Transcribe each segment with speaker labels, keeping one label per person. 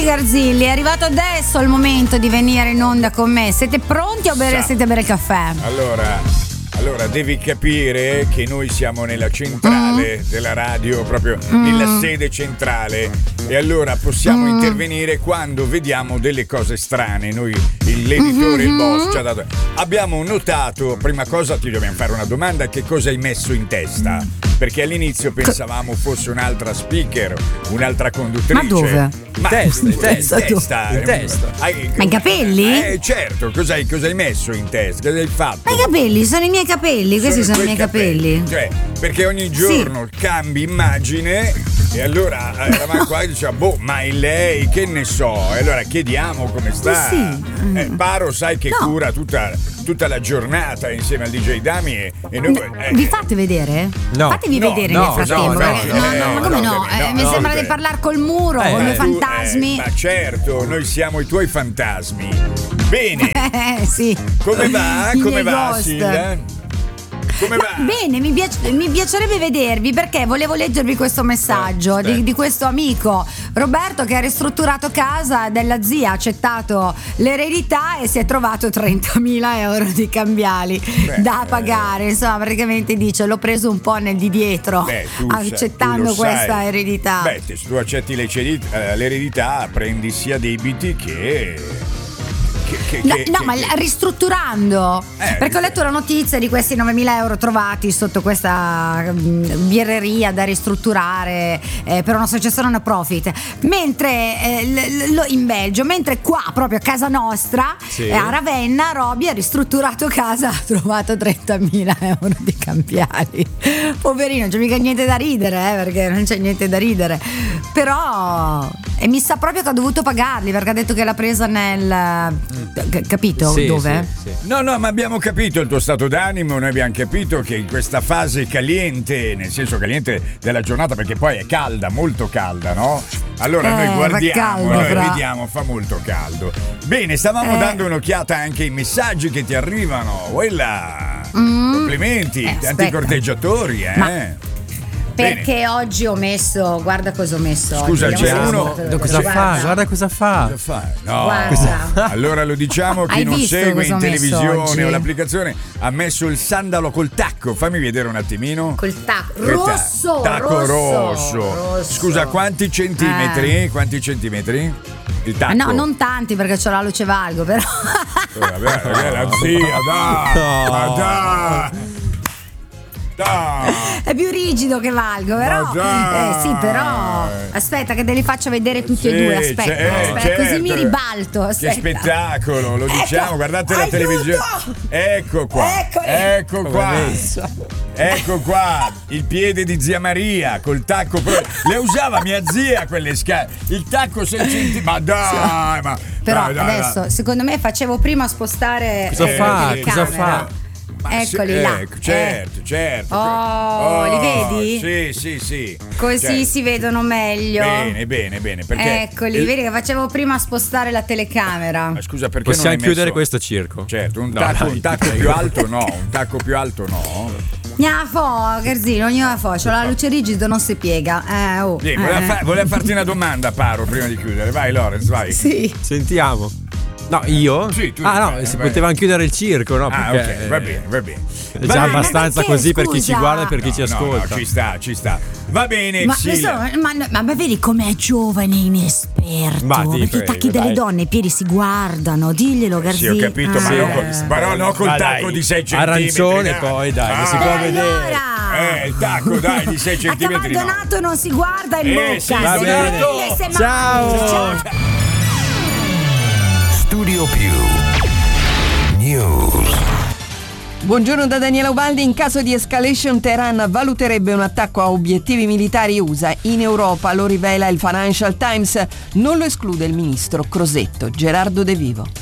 Speaker 1: Quindi Garzilli, è arrivato adesso il momento di venire in onda con me. Siete pronti o siete a bere il caffè?
Speaker 2: Allora, devi capire che noi siamo nella centrale della radio, proprio nella sede centrale, e allora possiamo intervenire quando vediamo delle cose strane. Noi, l'editore, il boss ci ha dato. Abbiamo notato, prima cosa ti dobbiamo fare una domanda: che cosa hai messo in testa? Perché all'inizio pensavamo fosse un'altra speaker, un'altra conduttrice.
Speaker 1: Ma dove?
Speaker 2: Ma in testa.
Speaker 1: Ma i capelli?
Speaker 2: Certo, cosa hai messo in testa? Cosa hai fatto?
Speaker 1: Ma i capelli, sono i miei capelli, questi sono i miei capelli.
Speaker 2: Cioè, perché ogni giorno cambi immagine e allora eravamo qua e dicevamo, ma è lei, che ne so? E allora chiediamo come sta. Paro sai che cura tutta la giornata insieme al DJ Dami e noi,
Speaker 1: vi fate vedere?
Speaker 2: No.
Speaker 1: Fatevi vedere nel frattempo. Ma come no? Mi sembra di parlare col muro, con i fantasmi.
Speaker 2: Ma certo, noi siamo i tuoi fantasmi. Bene.
Speaker 1: Sì.
Speaker 2: Come va? Come va,
Speaker 1: ghost.
Speaker 2: Silvia? Come va?
Speaker 1: Bene, mi piacerebbe vedervi perché volevo leggervi questo messaggio di questo amico Roberto che ha ristrutturato casa della zia, ha accettato l'eredità e si è trovato 30.000 euro di cambiali da pagare. Insomma, praticamente dice: l'ho preso un po' nel di dietro accettando questa eredità.
Speaker 2: Se tu accetti l'eredità prendi sia debiti che
Speaker 1: ma ristrutturando, perché ho letto la notizia di questi 9.000 euro trovati sotto questa birreria da ristrutturare per un'associazione no profit, mentre in Belgio, mentre qua proprio a casa nostra a Ravenna Roby ha ristrutturato casa, ha trovato 30.000 euro di cambiali. Poverino, non c'è mica niente da ridere, perché non c'è niente da ridere, però mi sa proprio che ha dovuto pagarli perché ha detto che l'ha presa nel capito dove?
Speaker 2: Sì. No, ma abbiamo capito il tuo stato d'animo. Noi abbiamo capito che in questa fase caliente, nel senso caliente della giornata, perché poi è calda, molto calda, no? Allora noi guardiamo, vediamo, fa molto caldo. Bene, stavamo dando un'occhiata anche ai messaggi che ti arrivano. Complimenti, tanti corteggiatori,
Speaker 1: Perché oggi ho messo, guarda cosa ho messo.
Speaker 2: Scusa,
Speaker 1: oggi.
Speaker 2: c'è uno.
Speaker 3: Guarda cosa fa.
Speaker 2: No.
Speaker 1: Guarda.
Speaker 2: Allora lo diciamo, chi non segue in televisione o l'applicazione ha messo il sandalo col tacco. Fammi vedere un attimino.
Speaker 1: Col tacco rosso.
Speaker 2: Tacco rosso. Scusa, quanti centimetri? Quanti centimetri? Il tacco?
Speaker 1: No, non tanti perché c'ho la luce valgo, però.
Speaker 2: Vabbè, la zia, dai.
Speaker 1: È più rigido che valgo, però sì, però aspetta che te li faccio vedere tutti e due. Aspetta,
Speaker 2: certo.
Speaker 1: Così mi ribalto. Aspetta.
Speaker 2: Che spettacolo, lo diciamo, guardate la televisione. Ecco qua. Ecco qua, il piede di zia Maria col tacco. Le usava mia zia quelle scale. Il tacco 6 centimetri. Ma dai,
Speaker 1: però adesso, secondo me, facevo prima spostare.
Speaker 3: Cosa fa?
Speaker 1: Eccoli là.
Speaker 2: Certo.
Speaker 1: Li vedi?
Speaker 2: Sì.
Speaker 1: Così si vedono meglio.
Speaker 2: Bene. Perché
Speaker 1: eccoli, vedi che facevo prima spostare la telecamera.
Speaker 2: Ma scusa, perché
Speaker 3: possiamo
Speaker 2: non hai
Speaker 3: chiudere
Speaker 2: messo...
Speaker 3: questo circo?
Speaker 2: Certo, un tacco più alto no. Un tacco più alto no.
Speaker 1: Garzino, c'ho la luce rigida, non si piega.
Speaker 2: Voleva farti una domanda, Paro, prima di chiudere. Vai, Lorenz, vai.
Speaker 1: Sì.
Speaker 3: Sentiamo. No, io?
Speaker 2: Sì, tu.
Speaker 3: Si poteva chiudere il circo, no? Perché,
Speaker 2: ok, va bene.
Speaker 3: È già abbastanza così per chi ci guarda e per chi ci ascolta.
Speaker 2: No, ci sta. Va bene,
Speaker 1: ma vedi com'è giovane, inesperto. Perché i tacchi delle donne, i piedi si guardano. Diglielo, Garzino.
Speaker 2: Sì, ho capito, ma no col tacco di 6 centimetri.
Speaker 3: Arancione, poi dai, non si può vedere.
Speaker 2: Il tacco, dai, di 6 centimetri.
Speaker 1: Abbandonato non si guarda in bocca.
Speaker 2: Sì, va bene.
Speaker 3: Ciao.
Speaker 4: Studio Più News.
Speaker 5: Buongiorno da Daniela Ubaldi. In caso di escalation, Teheran valuterebbe un attacco a obiettivi militari USA in Europa, lo rivela il Financial Times. Non lo esclude il ministro Crosetto, Gerardo De Vivo.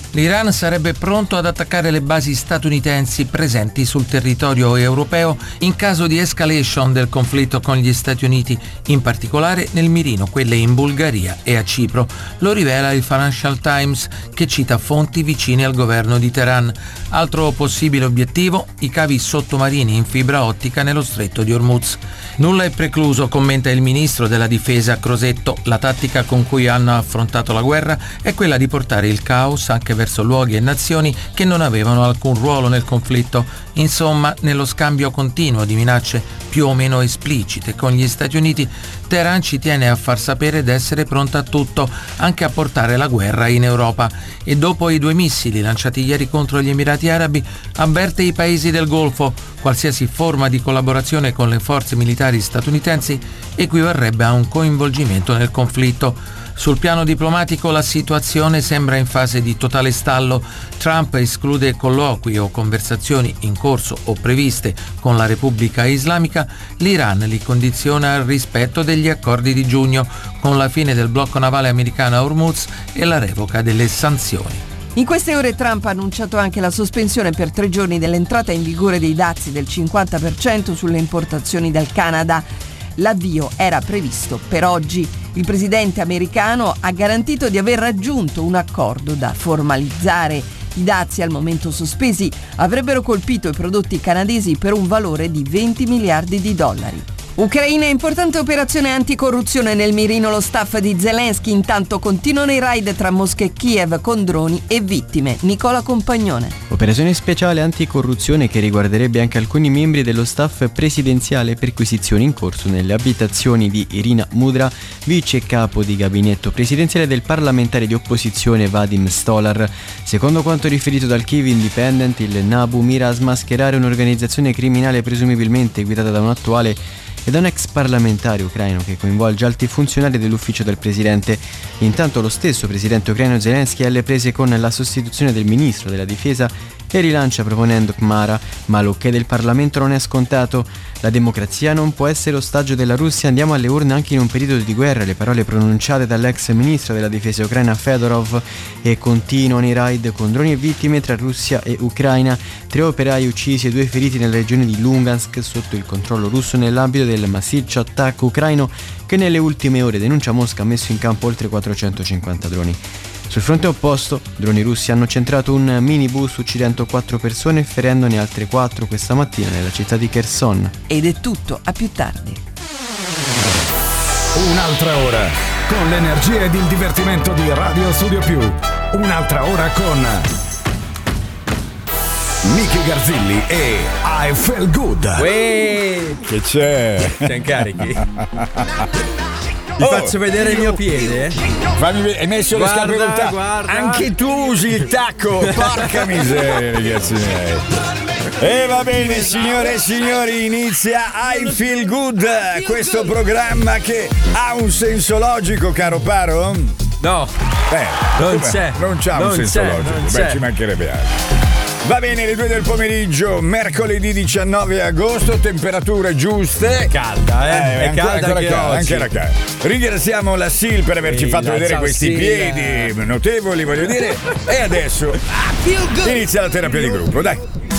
Speaker 6: L'Iran sarebbe pronto ad attaccare le basi statunitensi presenti sul territorio europeo in caso di escalation del conflitto con gli Stati Uniti, in particolare nel mirino quelle in Bulgaria e a Cipro. Lo rivela il Financial Times, che cita fonti vicine al governo di Teheran. Altro possibile obiettivo, i cavi sottomarini in fibra ottica nello stretto di Hormuz. Nulla è precluso, commenta il ministro della difesa Crosetto. La tattica con cui hanno affrontato la guerra è quella di portare il caos anche verso luoghi e nazioni che non avevano alcun ruolo nel conflitto. Insomma, nello scambio continuo di minacce più o meno esplicite con gli Stati Uniti, Teheran ci tiene a far sapere d'essere pronta a tutto, anche a portare la guerra in Europa. E dopo i 2 missili lanciati ieri contro gli Emirati Arabi, avverte i paesi del Golfo: qualsiasi forma di collaborazione con le forze militari statunitensi equivarrebbe a un coinvolgimento nel conflitto. Sul piano diplomatico la situazione sembra in fase di totale stallo. Trump esclude colloqui o conversazioni in corso o previste con la Repubblica Islamica. L'Iran li condiziona al rispetto degli accordi di giugno, con la fine del blocco navale americano a Hormuz e la revoca delle sanzioni.
Speaker 5: In queste ore Trump ha annunciato anche la sospensione per 3 giorni dell'entrata in vigore dei dazi del 50% sulle importazioni dal Canada. L'avvio era previsto per oggi. Il presidente americano ha garantito di aver raggiunto un accordo da formalizzare. I dazi al momento sospesi avrebbero colpito i prodotti canadesi per un valore di 20 miliardi di dollari. Ucraina, importante operazione anticorruzione nel mirino lo staff di Zelensky. Intanto continuano i raid tra Mosca e Kiev con droni e vittime. Nicola Compagnone.
Speaker 7: Operazione speciale anticorruzione che riguarderebbe anche alcuni membri dello staff presidenziale, perquisizioni in corso nelle abitazioni di Irina Mudra, vice capo di gabinetto presidenziale del parlamentare di opposizione Vadim Stolar. Secondo quanto riferito dal Kyiv Independent, il NABU mira a smascherare un'organizzazione criminale presumibilmente guidata da un attuale e da un ex parlamentare ucraino che coinvolge alti funzionari dell'ufficio del presidente. Intanto lo stesso presidente ucraino Zelensky è alle prese con la sostituzione del ministro della difesa e rilancia proponendo Khmara, ma l'ok del Parlamento non è scontato. La democrazia non può essere ostaggio della Russia, andiamo alle urne anche in un periodo di guerra, le parole pronunciate dall'ex ministro della difesa ucraina Fedorov. E continuano i raid con droni e vittime tra Russia e Ucraina, 3 operai uccisi e 2 feriti nella regione di Lugansk sotto il controllo russo nell'ambito del massiccio attacco ucraino che nelle ultime ore, denuncia Mosca, ha messo in campo oltre 450 droni. Sul fronte opposto, droni russi hanno centrato un minibus uccidendo 4 persone e ferendone altre 4 questa mattina nella città di Kherson.
Speaker 5: Ed è tutto, a più tardi.
Speaker 8: Un'altra ora con l'energia ed il divertimento di Radio Studio Più. Un'altra ora con Miki Garzilli e I Feel Good.
Speaker 3: Uè,
Speaker 2: Che c'è?
Speaker 3: siamo carichi. Ti faccio vedere il mio piede,
Speaker 2: Hai messo le scarpe col tacco?
Speaker 3: Guarda.
Speaker 2: Anche tu usi il tacco, porca miseria, ragazzi miei. E va bene, signore e signori, inizia I Feel Good, questo programma che ha un senso logico, caro Paro?
Speaker 3: No, non c'è.
Speaker 2: Non c'ha un senso logico, beh, ci mancherebbe altro. Va bene, le 2 del pomeriggio, mercoledì 19 agosto, temperature giuste.
Speaker 3: Calda, è calda anche oggi.
Speaker 2: Anche era calda. Ringraziamo la Sil per averci fatto vedere questi piedi notevoli, voglio dire. E adesso inizia la terapia di gruppo, dai.